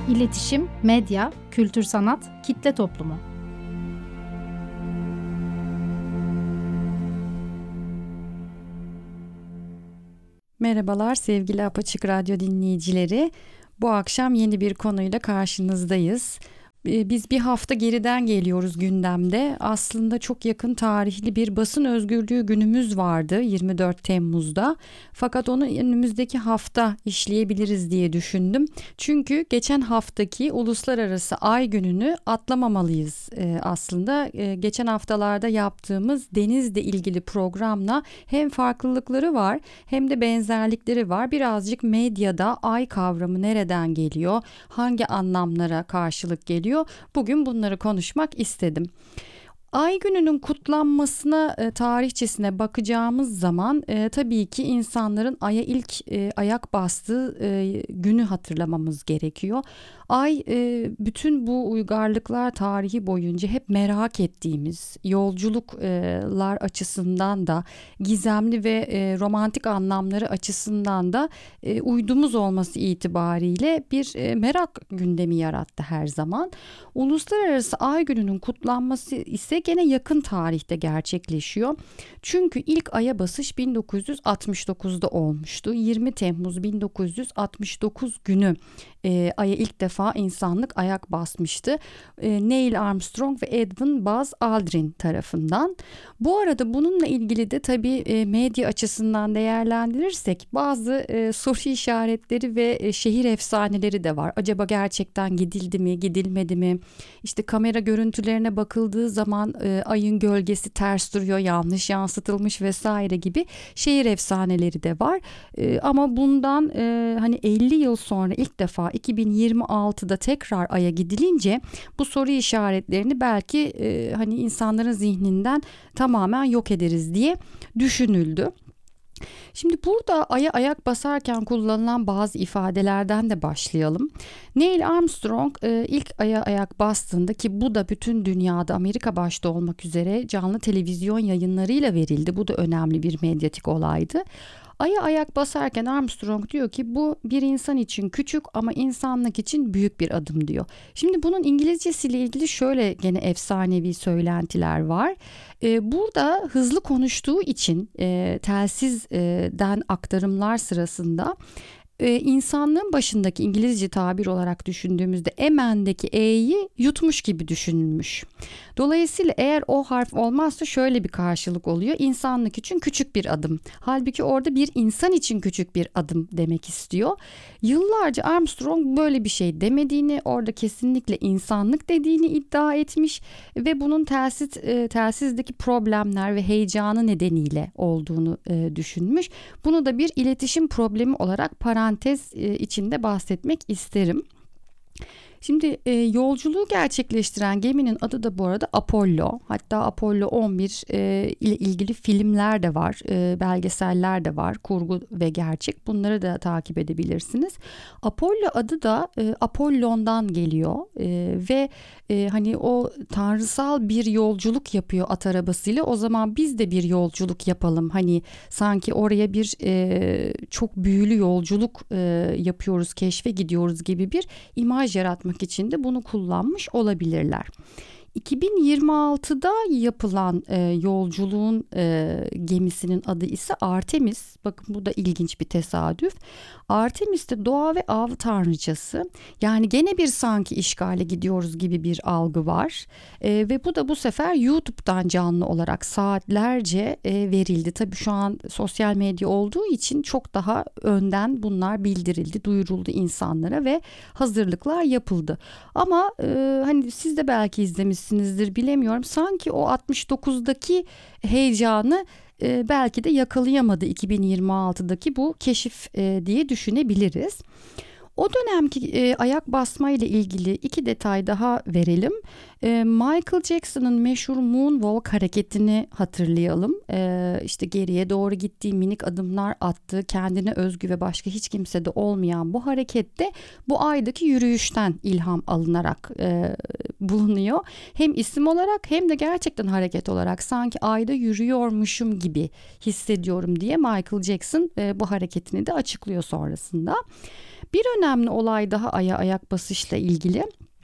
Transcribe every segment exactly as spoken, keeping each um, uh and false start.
İletişim, medya, kültür sanat, kitle toplumu. Merhabalar sevgili Apaçık Radyo dinleyicileri. Bu akşam yeni bir konuyla karşınızdayız. Biz bir hafta geriden geliyoruz gündemde. Aslında çok yakın tarihli bir basın özgürlüğü günümüz vardı yirmi dört Temmuz'da. Fakat onu önümüzdeki hafta işleyebiliriz diye düşündüm. Çünkü geçen haftaki Uluslararası Ay Günü'nü atlamamalıyız aslında. Geçen haftalarda yaptığımız denizle ilgili programla hem farklılıkları var hem de benzerlikleri var. Birazcık medyada ay kavramı nereden geliyor, hangi anlamlara karşılık geliyor? Bugün bunları konuşmak istedim. Ay gününün kutlanmasına, e, tarihçesine bakacağımız zaman e, tabii ki insanların aya ilk e, ayak bastığı e, günü hatırlamamız gerekiyor. Ay e, bütün bu uygarlıklar tarihi boyunca hep merak ettiğimiz yolculuklar açısından da gizemli ve e, romantik anlamları açısından da e, uydumuz olması itibariyle bir e, merak gündemi yarattı her zaman. Uluslararası Ay Günü'nün kutlanması ise gene yakın tarihte gerçekleşiyor. Çünkü ilk aya basış bin dokuz yüz altmış dokuzda olmuştu. yirmi Temmuz bin dokuz yüz altmış dokuz günü e, aya ilk defa insanlık ayak basmıştı. E, Neil Armstrong ve Edwin Buzz Aldrin tarafından. Bu arada bununla ilgili de tabii e, medya açısından değerlendirirsek bazı e, soru işaretleri ve e, şehir efsaneleri de var. Acaba gerçekten gidildi mi, gidilmedi mi? İşte kamera görüntülerine bakıldığı zaman e, ayın gölgesi ters duruyor, yanlış yansıtılmış vesaire gibi şehir efsaneleri de var. E, ama bundan e, hani elli yıl sonra ilk defa iki bin yirmi altıda tekrar aya gidilince bu soru işaretlerini belki e, hani insanların zihninden tamamen yok ederiz diye düşünüldü. Şimdi burada aya ayak basarken kullanılan bazı ifadelerden de başlayalım. Neil Armstrong e, ilk aya ayak bastığında, ki bu da bütün dünyada Amerika başta olmak üzere canlı televizyon yayınlarıyla verildi. Bu da önemli bir medyatik olaydı. Aya ayak basarken Armstrong diyor ki bu bir insan için küçük ama insanlık için büyük bir adım diyor. Şimdi bunun İngilizcesiyle ilgili şöyle gene efsanevi söylentiler var. Ee, burada hızlı konuştuğu için e, telsizden aktarımlar sırasında Ee, insanlığın başındaki İngilizce tabir olarak düşündüğümüzde Emen'deki E'yi yutmuş gibi düşünülmüş. Dolayısıyla eğer o harf olmazsa şöyle bir karşılık oluyor. İnsanlık için küçük bir adım. Halbuki orada bir insan için küçük bir adım demek istiyor. Yıllarca Armstrong böyle bir şey demediğini, orada kesinlikle insanlık dediğini iddia etmiş ve bunun telsiz, e, telsizdeki problemler ve heyecanı nedeniyle olduğunu e, düşünmüş. Bunu da bir iletişim problemi olarak parantez e, içinde bahsetmek isterim. Şimdi e, yolculuğu gerçekleştiren geminin adı da bu arada Apollo. Hatta Apollo on bir e, ile ilgili filmler de var, e, belgeseller de var, kurgu ve gerçek. Bunları da takip edebilirsiniz. Apollo adı da e, Apollon'dan geliyor e, ve e, hani o tanrısal bir yolculuk yapıyor at arabasıyla. O zaman biz de bir yolculuk yapalım. Hani sanki oraya bir e, çok büyülü yolculuk e, yapıyoruz, keşfe gidiyoruz gibi bir imaj yaratmak için de bunu kullanmış olabilirler. iki bin yirmi altıda yapılan e, yolculuğun e, gemisinin adı ise Artemis. Bakın bu da ilginç bir tesadüf. Artemis de doğa ve av tanrıçası. Yani gene bir sanki işgale gidiyoruz gibi bir algı var. E, ve bu da bu sefer YouTube'dan canlı olarak saatlerce e, verildi. Tabii şu an sosyal medya olduğu için çok daha önden bunlar bildirildi, duyuruldu insanlara ve hazırlıklar yapıldı. Ama e, hani siz de belki izlemişsinizdir, bilemiyorum. Sanki o altmış dokuzdaki heyecanı e, belki de yakalayamadı iki bin yirmi altıdaki bu keşif e, diye düşünebiliriz. O dönemki e, ayak basma ile ilgili iki detay daha verelim. E, Michael Jackson'ın meşhur Moonwalk hareketini hatırlayalım. E, işte geriye doğru gittiği, minik adımlar attığı, kendine özgü ve başka hiç kimsede olmayan bu harekette bu aydaki yürüyüşten ilham alınarak e, bulunuyor. Hem isim olarak hem de gerçekten hareket olarak sanki ayda yürüyormuşum gibi hissediyorum diye Michael Jackson e, bu hareketini de açıklıyor sonrasında. Bir önemli olay daha Ay'a ayak basışla ilgili.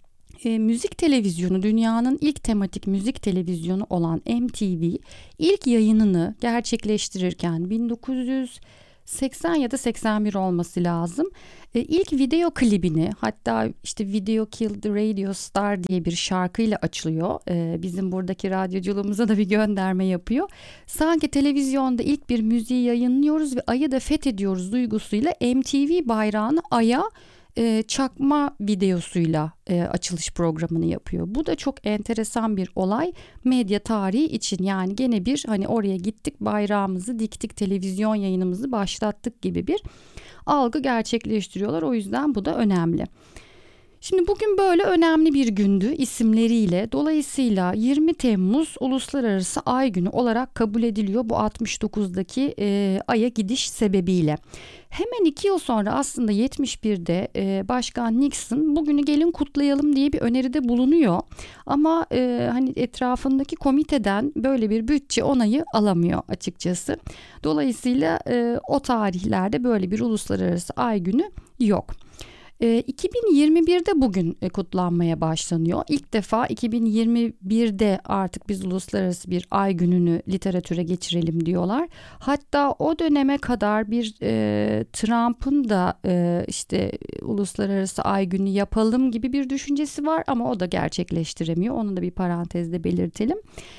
E, müzik televizyonu, dünyanın ilk tematik müzik televizyonu olan M T V ilk yayınını gerçekleştirirken bin dokuz yüz seksen ya da seksen bir olması lazım. E, ilk video klibini, hatta işte Video Killed the Radio Star diye bir şarkıyla açılıyor. E, bizim buradaki radyoculuğumuza da bir gönderme yapıyor. Sanki televizyonda ilk bir müziği yayınlıyoruz ve ayı da fethediyoruz duygusuyla M T V bayrağını aya e, çakma videosuyla e, açılış programını yapıyor. Bu da çok enteresan bir olay medya tarihi için. Yani gene bir hani oraya gittik, bayrağımızı diktik, televizyon yayınımızı başlattık gibi bir algı gerçekleştiriyorlar. O yüzden bu da önemli. Şimdi bugün böyle önemli bir gündü isimleriyle. Dolayısıyla yirmi Temmuz Uluslararası Ay Günü olarak kabul ediliyor bu altmış dokuzdaki e, Ay'a gidiş sebebiyle. Hemen iki yıl sonra aslında yetmiş birde e, Başkan Nixon bugünü gelin kutlayalım diye bir öneride bulunuyor. Ama e, hani etrafındaki komiteden böyle bir bütçe onayı alamıyor açıkçası. Dolayısıyla e, o tarihlerde böyle bir Uluslararası Ay Günü yok. iki bin yirmi birde bugün kutlanmaya başlanıyor. İlk defa iki bin yirmi birde artık biz uluslararası bir ay gününü literatüre geçirelim diyorlar. Hatta o döneme kadar bir e, Trump'ın da e, işte uluslararası ay günü yapalım gibi bir düşüncesi var ama o da gerçekleştiremiyor. Onu da bir parantezde belirtelim.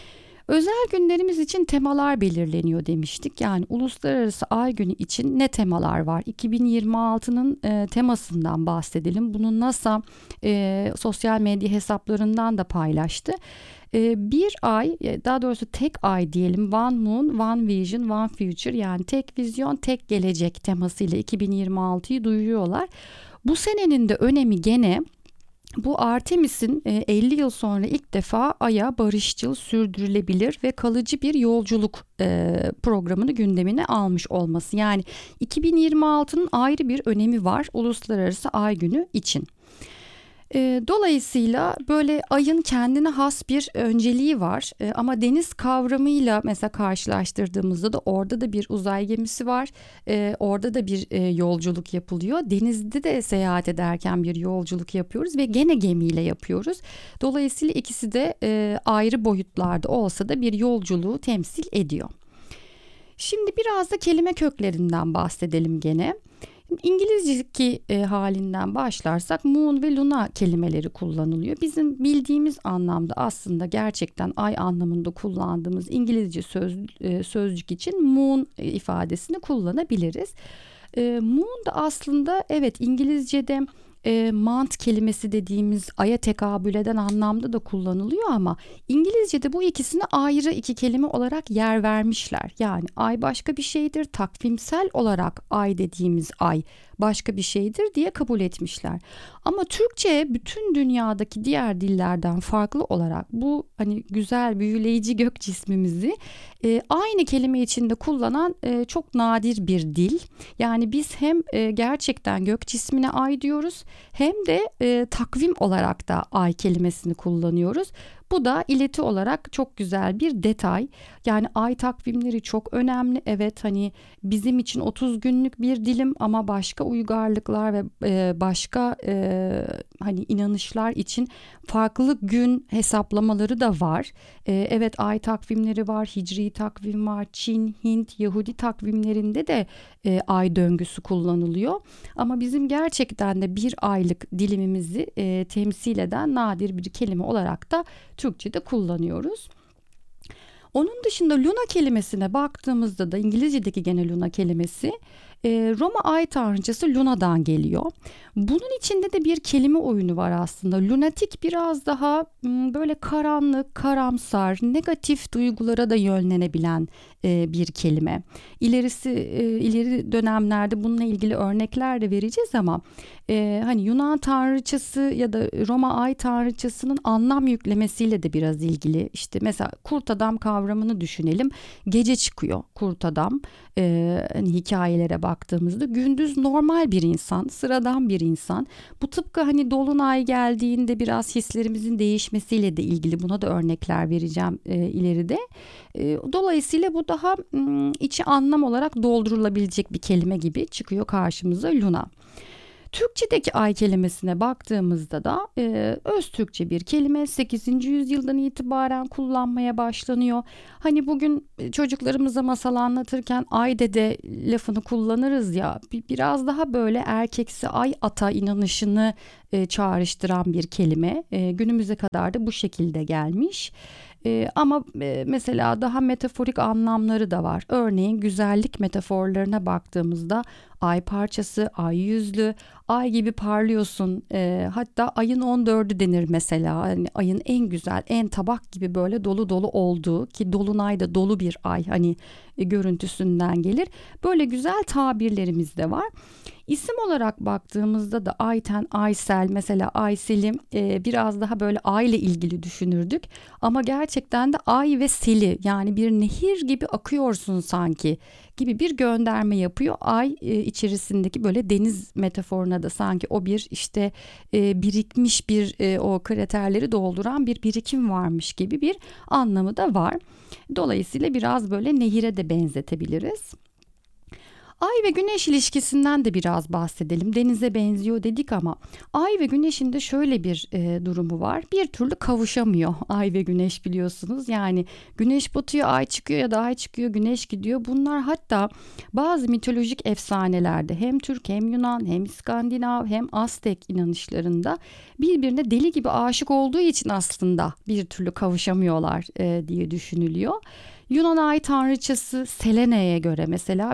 Özel günlerimiz için temalar belirleniyor demiştik. Yani Uluslararası Ay Günü için ne temalar var? iki bin yirmi altının e, temasından bahsedelim. Bunu NASA e, sosyal medya hesaplarından da paylaştı. E, bir ay, daha doğrusu tek ay diyelim, One Moon, One Vision, One Future, yani tek vizyon, tek gelecek temasıyla iki bin yirmi altıyı duyuruyorlar. Bu senenin de önemi gene bu Artemis'in elli yıl sonra ilk defa Ay'a barışçıl, sürdürülebilir ve kalıcı bir yolculuk programını gündemine almış olması. Yani iki bin yirmi altının ayrı bir önemi var Uluslararası Ay Günü için. Dolayısıyla böyle ayın kendine has bir önceliği var ama deniz kavramıyla mesela karşılaştırdığımızda da orada da bir uzay gemisi var, orada da bir yolculuk yapılıyor. Denizde de seyahat ederken bir yolculuk yapıyoruz ve gene gemiyle yapıyoruz. Dolayısıyla ikisi de ayrı boyutlarda olsa da bir yolculuğu temsil ediyor. Şimdi biraz da kelime köklerinden bahsedelim gene. İngilizceki e, halinden başlarsak moon ve luna kelimeleri kullanılıyor. Bizim bildiğimiz anlamda aslında gerçekten ay anlamında kullandığımız İngilizce söz, e, sözcük için moon e, ifadesini kullanabiliriz. E, moon da aslında evet İngilizce'de e, month kelimesi dediğimiz aya tekabül eden anlamda da kullanılıyor ama İngilizce'de bu ikisini ayrı iki kelime olarak yer vermişler. Yani ay başka bir şeydir, takvimsel olarak ay dediğimiz ay başka bir şeydir diye kabul etmişler. Ama Türkçe bütün dünyadaki diğer dillerden farklı olarak bu hani güzel büyüleyici gök cismimizi e, aynı kelime içinde kullanan e, çok nadir bir dil. Yani biz hem e, gerçekten gök cismine ay diyoruz hem de e, takvim olarak da ay kelimesini kullanıyoruz. Bu da ileti olarak çok güzel bir detay. Yani ay takvimleri çok önemli. Evet hani bizim için otuz günlük bir dilim ama başka uygarlıklar ve e, başka e, hani inanışlar için farklı gün hesaplamaları da var. E, evet ay takvimleri var, hicri takvim var, Çin, Hint, Yahudi takvimlerinde de e, ay döngüsü kullanılıyor. Ama bizim gerçekten de bir aylık dilimimizi e, temsil eden nadir bir kelime olarak da Türkçe'de kullanıyoruz. Onun dışında luna kelimesine baktığımızda da İngilizce'deki gene luna kelimesi Roma ay tanrıçası Luna'dan geliyor. Bunun içinde de bir kelime oyunu var aslında. Lunatik biraz daha böyle karanlık, karamsar, negatif duygulara da yönlenebilen bir kelime. İlerisi ileri dönemlerde bununla ilgili örnekler de vereceğiz ama hani Yunan tanrıçası ya da Roma ay tanrıçasının anlam yüklemesiyle de biraz ilgili. İşte mesela kurt adam kavramını düşünelim. Gece çıkıyor kurt adam. Hani hikayelere bak. baktığımızda gündüz normal bir insan, sıradan bir insan. Bu tıpkı hani dolunay geldiğinde biraz hislerimizin değişmesiyle de ilgili, buna da örnekler vereceğim e, ileride. E, dolayısıyla bu daha m, içi anlam olarak doldurulabilecek bir kelime gibi çıkıyor karşımıza Luna. Türkçedeki ay kelimesine baktığımızda da e, öz Türkçe bir kelime, sekizinci yüzyıldan itibaren kullanmaya başlanıyor. Hani bugün çocuklarımıza masal anlatırken ay dede lafını kullanırız ya, biraz daha böyle erkeksi ay ata inanışını e, çağrıştıran bir kelime. E, günümüze kadar da bu şekilde gelmiş. Ee, ama e, mesela daha metaforik anlamları da var. Örneğin güzellik metaforlarına baktığımızda ay parçası, ay yüzlü, ay gibi parlıyorsun. Ee, hatta ayın on dördü denir mesela. Yani ayın en güzel, en tabak gibi böyle dolu dolu olduğu, ki dolunay da dolu bir ay hani e, görüntüsünden gelir. Böyle güzel tabirlerimiz de var. İsim olarak baktığımızda da Ayten, Aysel, mesela Aysel'im e, biraz daha böyle ay ile ilgili düşünürdük. Ama gerçekten de ay ve seli, yani bir nehir gibi akıyorsun sanki gibi bir gönderme yapıyor. Ay e, içerisindeki böyle deniz metaforuna da sanki o bir işte e, birikmiş bir e, o kraterleri dolduran bir birikim varmış gibi bir anlamı da var. Dolayısıyla biraz böyle nehire de benzetebiliriz. Ay ve güneş ilişkisinden de biraz bahsedelim. Denize benziyor dedik ama ay ve güneşin de şöyle bir e, durumu var. Bir türlü kavuşamıyor ay ve güneş, biliyorsunuz. Yani güneş batıyor, ay çıkıyor, ya da ay çıkıyor, güneş gidiyor. Bunlar hatta bazı mitolojik efsanelerde hem Türk hem Yunan hem İskandinav hem Aztek inanışlarında birbirine deli gibi aşık olduğu için aslında bir türlü kavuşamıyorlar e, diye düşünülüyor. Yunan ay tanrıçası Selene'ye göre mesela